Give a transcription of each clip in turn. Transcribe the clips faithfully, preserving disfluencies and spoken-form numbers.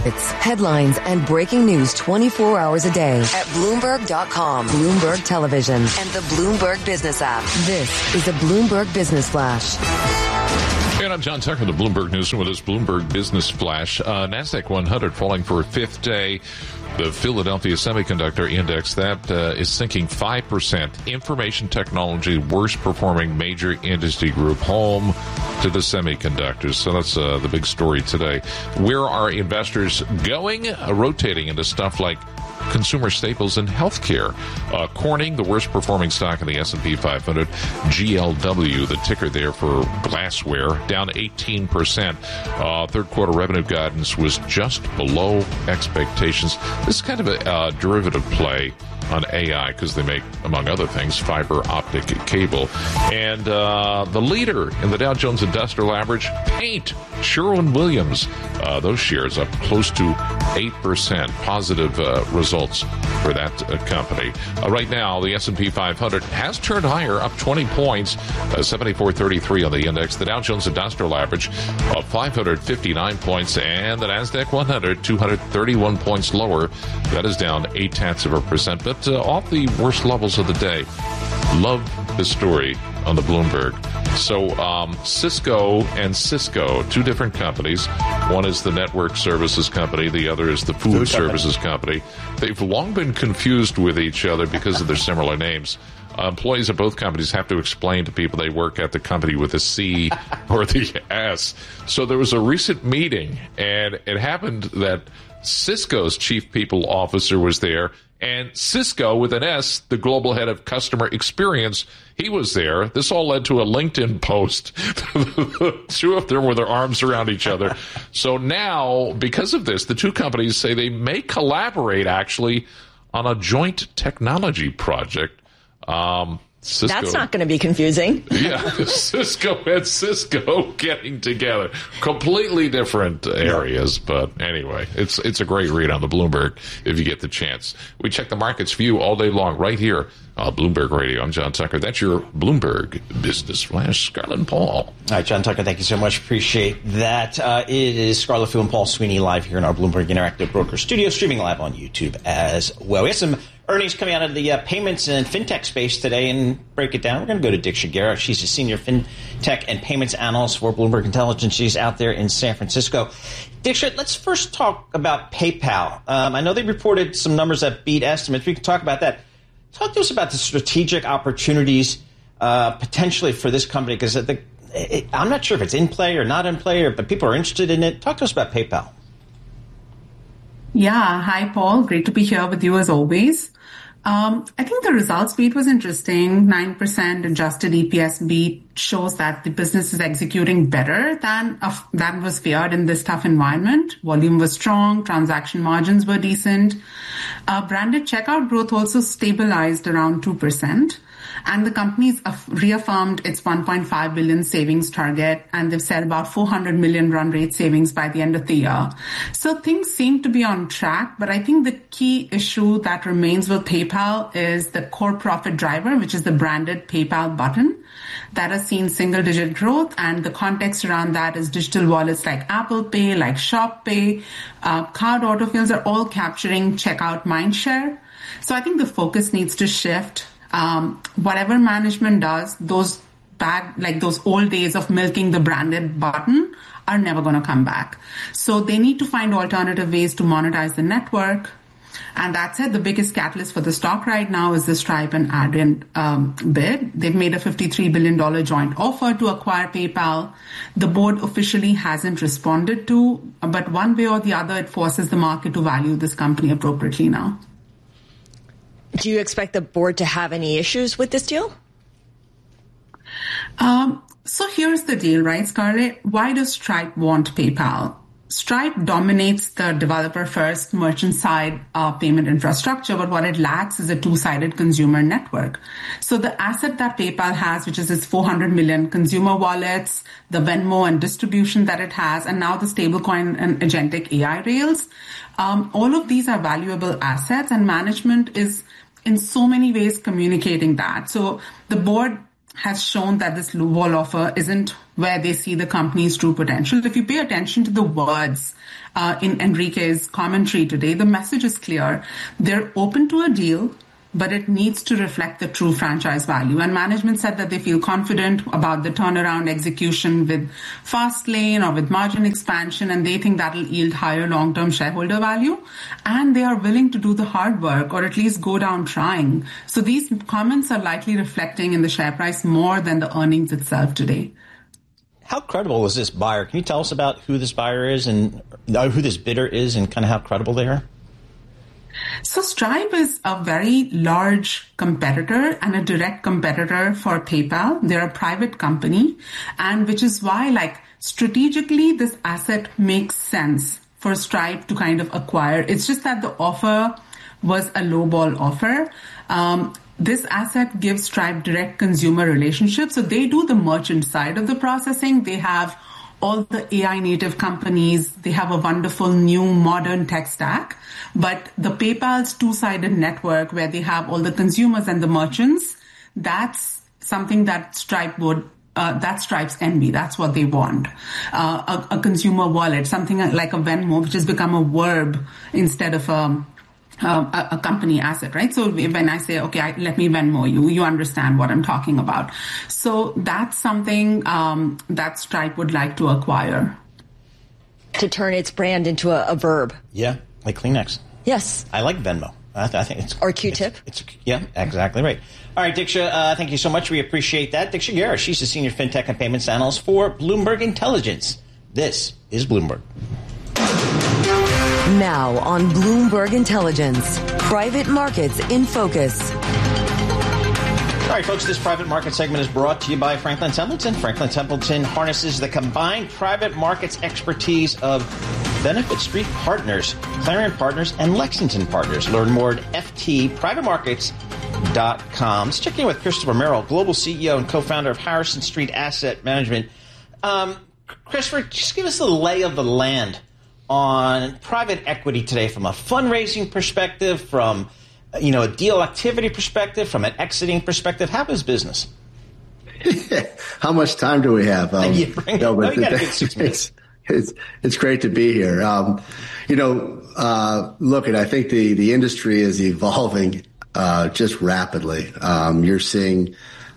markets, headlines, and breaking news twenty-four hours a day at Bloomberg dot com, Bloomberg Television, and the Bloomberg Business app. This is a Bloomberg Business Flash. And I'm John Tucker, the Bloomberg News, with this Bloomberg Business Flash. Uh, NASDAQ one hundred falling for a fifth day. The Philadelphia Semiconductor Index, that uh, is sinking five percent. Information technology, worst performing major industry group, home to the semiconductors. So that's uh, the big story today. Where are investors going? Uh, rotating into stuff like consumer staples and healthcare. Uh, Corning, the worst performing stock in the S and P five hundred. G L W, the ticker there for glassware, down eighteen percent. Uh, third quarter revenue guidance was just below expectations. This is kind of a uh, derivative play on A I because they make, among other things, fiber optic cable. And uh, the leader in the Dow Jones Industrial Average, paint, Sherwin-Williams. Uh, those shares up close to eight percent. Positive uh, results for that uh, company. Uh, right now, the S and P five hundred has turned higher, up twenty points, uh, seventy-four thirty-three on the index. The Dow Jones Industrial Average of five hundred fifty-nine points, and the NASDAQ one hundred, two hundred thirty-one points lower. That is down eight tenths of a percent, but uh, off the worst levels of the day. Love this story on the Bloomberg. So um, Cisco and Cisco, two different companies. One is the network services company. The other is the food, food services company. company. They've long been confused with each other because of their similar names. Uh, employees of both companies have to explain to people they work at the company with a C or the S. So there was a recent meeting, and it happened that Cisco's chief people officer was there, and Cisco, with an S, the global head of customer experience, he was there. This all led to a LinkedIn post. The two of them with their arms around each other. So now, because of this, the two companies say they may collaborate, actually, on a joint technology project. Um, Cisco, That's not going to be confusing. Yeah, Cisco and Cisco getting together. Completely different areas, but anyway, it's it's a great read on the Bloomberg if you get the chance. We check the markets for you all day long right here on Bloomberg Radio. I'm John Tucker. That's your Bloomberg Business Flash. Scarlett and Paul. All right, John Tucker, thank you so much. Appreciate that. Uh, it is Scarlett Fu and Paul Sweeney live here in our Bloomberg Interactive Broker studio, streaming live on YouTube as well. We have some earnings coming out of the uh, payments and fintech space today, and break it down. We're going to go to Dick Shigera. She's a senior fintech and payments analyst for Bloomberg Intelligence. She's out there in San Francisco. Dick, let's first talk about PayPal. Um, I know they reported some numbers that beat estimates. We can talk about that. Talk to us about the strategic opportunities uh, potentially for this company, because I'm not sure if it's in play or not in play, or, but people are interested in it. Talk to us about PayPal. Yeah. Hi, Paul. Great to be here with you as always. Um, I think the results beat was interesting. nine percent adjusted E P S beat shows that the business is executing better than uh, than was feared in this tough environment. Volume was strong. Transaction margins were decent. Uh, branded checkout growth also stabilized around two percent. And the company's reaffirmed its one point five billion savings target, and they've said about four hundred million run rate savings by the end of the year. So things seem to be on track, but I think the key issue that remains with PayPal is the core profit driver, which is the branded PayPal button that has seen single digit growth. And the context around that is digital wallets like Apple Pay, like Shop Pay, uh, card autofills are all capturing checkout mindshare. So I think the focus needs to shift. Um, whatever management does, those bad, like those old days of milking the branded button are never going to come back. So they need to find alternative ways to monetize the network. And that said, the biggest catalyst for the stock right now is the Stripe and Adyen um, bid. They've made a fifty-three billion dollars joint offer to acquire PayPal. The board officially hasn't responded to, but one way or the other, it forces the market to value this company appropriately now. Do you expect the board to have any issues with this deal? Um, so here's the deal, right, Scarlett? Why does Stripe want PayPal? Stripe dominates the developer-first merchant-side uh, payment infrastructure, but what it lacks is a two-sided consumer network. So the asset that PayPal has, which is its four hundred million consumer wallets, the Venmo and distribution that it has, and now the stablecoin and agentic A I rails, um, all of these are valuable assets, and management is in so many ways communicating that. So the board has shown that this lowball offer isn't where they see the company's true potential. If you pay attention to the words uh, in Enrique's commentary today, the message is clear. They're open to a deal, but it needs to reflect the true franchise value. And management said that they feel confident about the turnaround execution with Fastlane or with margin expansion, and they think that'll yield higher long-term shareholder value. And they are willing to do the hard work, or at least go down trying. So these comments are likely reflecting in the share price more than the earnings itself today. How credible is this buyer? Can you tell us about who this buyer is and uh, who this bidder is and kind of how credible they are? So Stripe is a very large competitor and a direct competitor for PayPal. They're a private company, and which is why, like, strategically, this asset makes sense for Stripe to kind of acquire. It's just that the offer was a lowball offer. Um, this asset gives Stripe direct consumer relationships. So they do the merchant side of the processing. They have all the A I native companies, they have a wonderful new modern tech stack. But the PayPal's two-sided network where they have all the consumers and the merchants, that's something that Stripe would, uh, that's Stripe's envy. That's what they want. Uh, a, a consumer wallet, something like a Venmo, which has become a verb instead of a Um, a, a company asset, right? So when I say, okay, I, let me Venmo you, you understand what I'm talking about. So that's something um, that Stripe would like to acquire. To turn its brand into a, a verb. Yeah, like Kleenex. Yes. I like Venmo. I, th- I think it's or Q-tip. It's, it's yeah, exactly right. All right, Diksha, uh, thank you so much. We appreciate that. Diksha Gera, she's the senior fintech and payments analyst for Bloomberg Intelligence. This is Bloomberg. Now on Bloomberg Intelligence, private markets in focus. All right, folks, this private market segment is brought to you by Franklin Templeton. Franklin Templeton harnesses the combined private markets expertise of Benefit Street Partners, Clarion Partners, and Lexington Partners. Learn more at f t private markets dot com. Let's check in with Christopher Merrill, global C E O and co-founder of Harrison Street Asset Management. Um, Christopher, just give us the lay of the land on private equity today from a fundraising perspective, from you know a deal activity perspective, from an exiting perspective. How is business? How much time do we have? Um, you bring no, but no, you got a good six minutes. It's, it's great to be here. Um, you know, uh, look, and I think the, the industry is evolving uh, just rapidly. Um, you're seeing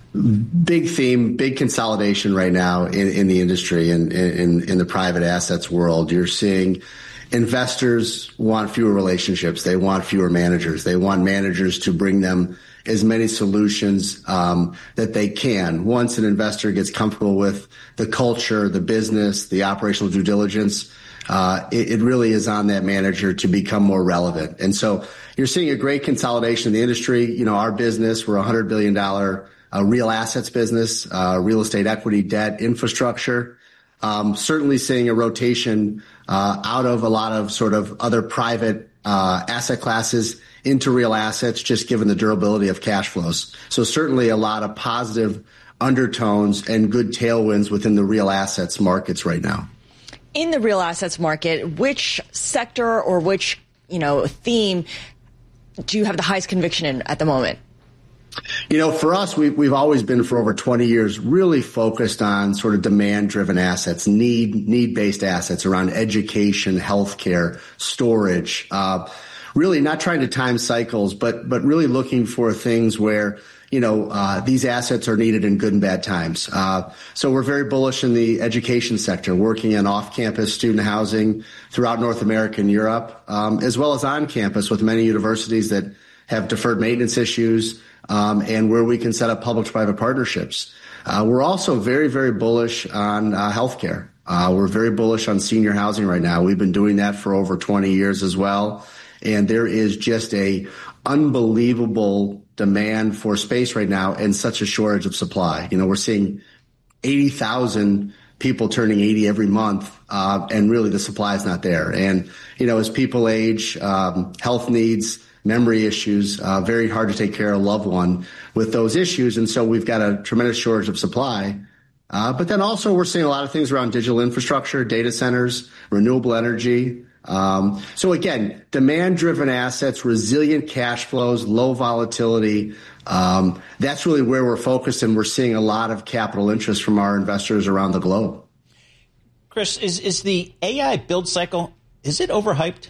big theme, big consolidation right now in, in the industry and in, in, in the private assets world. You're seeing investors want fewer relationships. They want fewer managers. They want managers to bring them as many solutions um, that they can. Once an investor gets comfortable with the culture, the business, the operational due diligence, uh, it, it really is on that manager to become more relevant. And so you're seeing a great consolidation in the industry. You know, our business, we're a one hundred billion dollars uh, real assets business, uh, real estate equity, debt, infrastructure. Um, certainly seeing a rotation uh, out of a lot of sort of other private uh, asset classes into real assets, just given the durability of cash flows. So certainly a lot of positive undertones and good tailwinds within the real assets markets right now. In the real assets market, which sector or which, you know, theme do you have the highest conviction in at the moment? You know, for us, we, we've always been for over twenty years really focused on sort of demand-driven assets, need, need-based assets around education, healthcare, storage, uh, really not trying to time cycles, but, but really looking for things where, you know, uh, these assets are needed in good and bad times. Uh, so we're very bullish in the education sector, working in off-campus student housing throughout North America and Europe, um, as well as on campus with many universities that have deferred maintenance issues, um, and where we can set up public-private partnerships. Uh, we're also very, very bullish on uh, healthcare. Uh, we're very bullish on senior housing right now. We've been doing that for over twenty years as well. And there is just a unbelievable demand for space right now and such a shortage of supply. You know, we're seeing eighty thousand people turning eighty every month, uh, and really the supply is not there. And, you know, as people age, um, health needs, memory issues, uh, very hard to take care of a loved one with those issues. And so we've got a tremendous shortage of supply. Uh, but then also we're seeing a lot of things around digital infrastructure, data centers, renewable energy, Um, so again, demand-driven assets, resilient cash flows, low volatility. Um, that's really where we're focused, and we're seeing a lot of capital interest from our investors around the globe. Chris, is, is the A I build cycle, is it overhyped?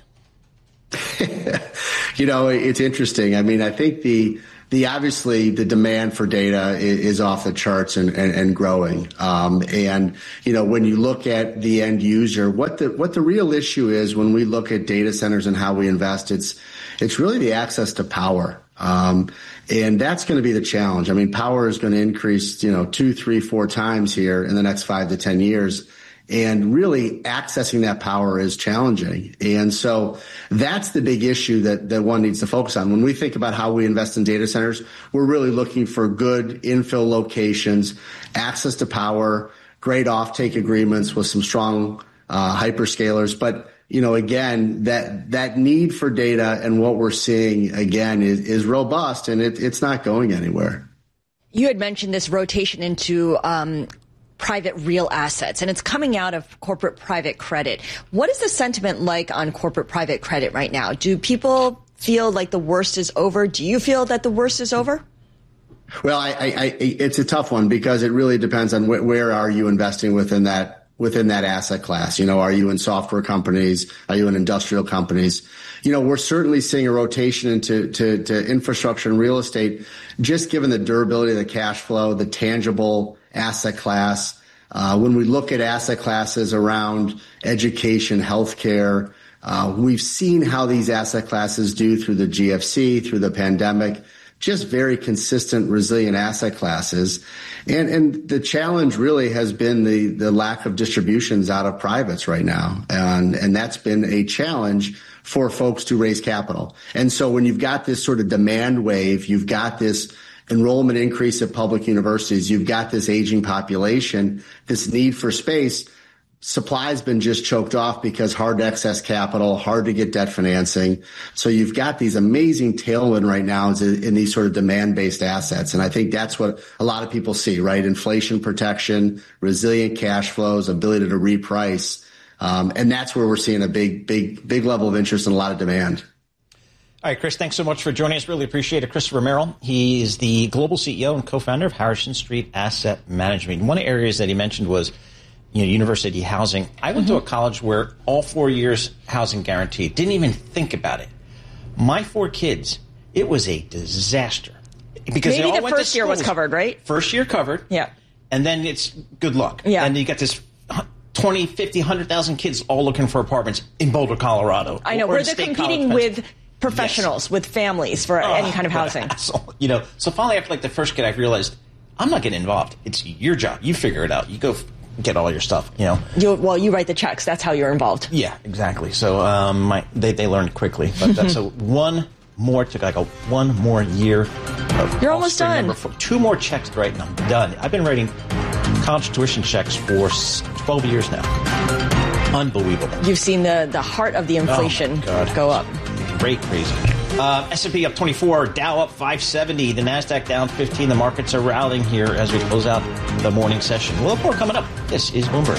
You know, it's interesting. I mean, I think the the obviously the demand for data is, is off the charts and, and, and growing. Um, and you know, when you look at the end user, what the what the real issue is when we look at data centers and how we invest, it's it's really the access to power. Um, and that's going to be the challenge. I mean, power is going to increase, you know, two, three, four times here in the next five to ten years. And really accessing that power is challenging. And so that's the big issue that, that one needs to focus on. When we think about how we invest in data centers, we're really looking for good infill locations, access to power, great offtake agreements with some strong uh, hyperscalers. But, you know, again, that that need for data and what we're seeing, again, is, is robust, and it, it's not going anywhere. You had mentioned this rotation into um private real assets, and it's coming out of corporate private credit. What is the sentiment like on corporate private credit right now? Do people feel like the worst is over? Do you feel that the worst is over? Well, I, I, I, it's a tough one because it really depends on wh- where are you investing within that within that asset class. You know, are you in software companies? Are you in industrial companies? You know, we're certainly seeing a rotation into to, to infrastructure and real estate, just given the durability of the cash flow, the tangible asset class. Uh, when we look at asset classes around education, healthcare, uh, we've seen how these asset classes do through the G F C, through the pandemic, just very consistent, resilient asset classes. And, and the challenge really has been the, the lack of distributions out of privates right now. And, and that's been a challenge for folks to raise capital. And so when you've got this sort of demand wave, you've got this enrollment increase at public universities, you've got this aging population, this need for space, supply has been just choked off because hard to access capital, hard to get debt financing. So you've got these amazing tailwind right now in these sort of demand-based assets. And I think that's what a lot of people see, right? Inflation protection, resilient cash flows, ability to reprice. Um, and that's where we're seeing a big, big, big level of interest and a lot of demand. All right, Chris, thanks so much for joining us. Really appreciate it. Christopher Merrill, he is the global C E O and co-founder of Harrison Street Asset Management. One of the areas that he mentioned was, you know, university housing. I went mm-hmm. to a college where all four years housing guaranteed. Didn't even think about it. My four kids, it was a disaster. Because Maybe they all the went first to year was schools. covered, right? First year covered. Yeah. And then it's good luck. Yeah. And you got this twenty, fifty, one hundred thousand kids all looking for apartments in Boulder, Colorado. I know, or where they're competing with professionals, yes. with families for oh, any kind of housing. You know, so finally after like the first kid, I realized I'm not getting involved. It's your job. You figure it out. You go f- get all your stuff, you know. You, well, you write the checks. That's how you're involved. Yeah, exactly. So um, my, they, they learned quickly. But uh, so one more, took like a one more year. Of you're almost done. Four, two more checks to write and I'm done. I've been writing college tuition checks for twelve years now. Unbelievable. You've seen the, the heart of the inflation oh go up. Great, crazy. Uh, S and P up twenty-four, Dow up five seventy, the NASDAQ down fifteen. The markets are rallying here as we close out the morning session. We'll have more coming up. This is Bloomberg.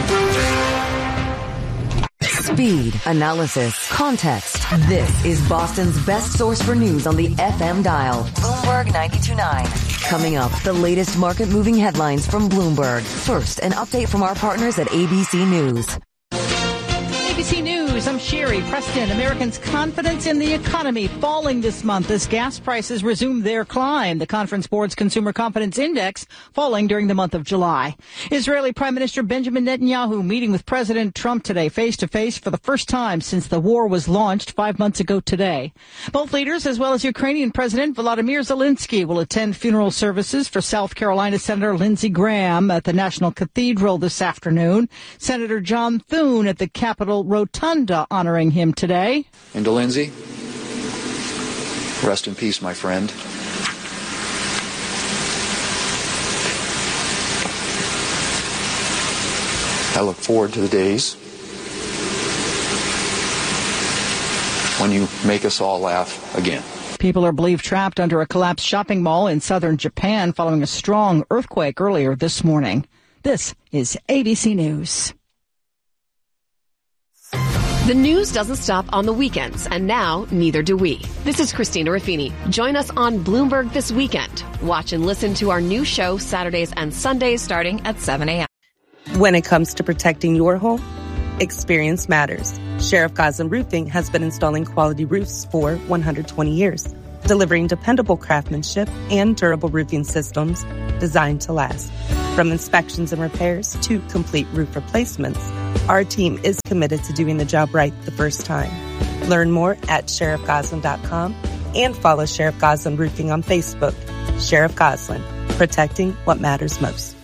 Speed, analysis, context. This is Boston's best source for news on the F M dial. Bloomberg ninety-two point nine. Coming up, the latest market-moving headlines from Bloomberg. First, an update from our partners at A B C News. A B C News, I'm Sherry Preston. Americans' confidence in the economy falling this month as gas prices resume their climb. The Conference Board's Consumer Confidence Index falling during the month of July. Israeli Prime Minister Benjamin Netanyahu meeting with President Trump today face-to-face for the first time since the war was launched five months ago today. Both leaders, as well as Ukrainian President Volodymyr Zelensky, will attend funeral services for South Carolina Senator Lindsey Graham at the National Cathedral this afternoon. Senator John Thune at the Capitol Rotunda honoring him today. And to Lindsey, rest in peace, my friend. I look forward to the days when you make us all laugh again. People are believed trapped under a collapsed shopping mall in southern Japan following a strong earthquake earlier this morning. This is A B C News. The news doesn't stop on the weekends, and now neither do we. This is Christina Ruffini. Join us on Bloomberg This Weekend. Watch and listen to our new show Saturdays and Sundays starting at seven a.m. When it comes to protecting your home, experience matters. Sheriff Goslin Roofing has been installing quality roofs for one hundred twenty years, delivering dependable craftsmanship and durable roofing systems designed to last. From inspections and repairs to complete roof replacements, our team is committed to doing the job right the first time. Learn more at sheriff goslin dot com and follow Sheriff Goslin Roofing on Facebook. Sheriff Goslin, protecting what matters most.